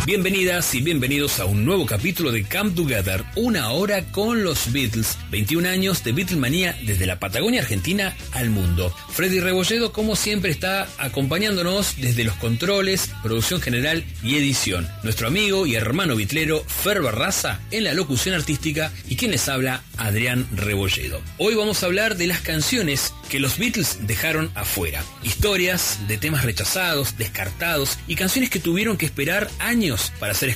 Bienvenidas y bienvenidos a un nuevo capítulo de Come Together, una hora con los Beatles, 21 años de Beatlemanía desde la Patagonia Argentina al mundo. Freddy Rebolledo, como siempre, está acompañándonos desde los controles, producción general y edición. Nuestro amigo y hermano bitlero Fer Barraza en la locución artística y quien les habla, Adrián Rebolledo. Hoy vamos a hablar de las canciones que los Beatles dejaron afuera. Historias de temas rechazados, descartados y canciones que tuvieron que esperar años para ser